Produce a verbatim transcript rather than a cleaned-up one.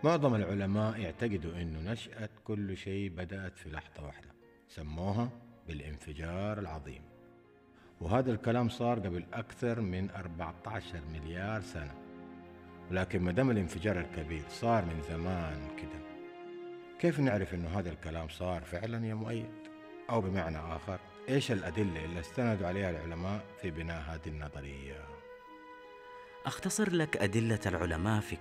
معظم العلماء يعتقدوا أنه نشأة كل شيء بدأت في لحظة واحدة سموها بالانفجار العظيم، وهذا الكلام صار قبل أكثر من أربعة عشر مليار سنة. ولكن ما دام الانفجار الكبير صار من زمان كده، كيف نعرف أنه هذا الكلام صار فعلا يا مؤيد؟ أو بمعنى آخر، إيش الأدلة اللي استندوا عليها العلماء في بناء هذه النظرية؟ أختصر لك أدلة العلماء في